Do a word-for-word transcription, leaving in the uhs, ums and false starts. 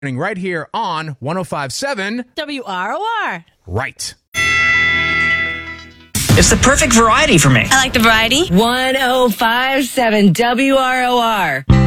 right here on one oh five point seven W R O R. Right. It's the perfect variety for me. I like the variety. one oh five point seven W R O R.